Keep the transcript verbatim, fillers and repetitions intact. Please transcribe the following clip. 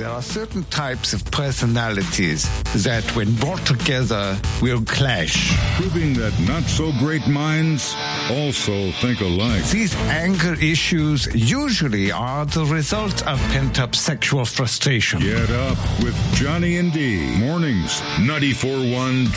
there are certain types of personalities that, when brought together, will clash. Proving that not-so-great minds also think alike. These anger issues usually are the result of pent-up sexual frustration. Get up with Johnny and D. Mornings, ninety-four point one